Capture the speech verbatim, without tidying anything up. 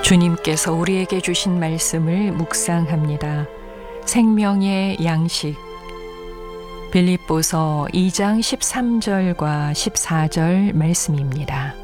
주님께서 우리에게 주신 말씀을 묵상합니다. 생명의 양식. 빌립보서 이 장 십삼 절과 십사 절 말씀입니다.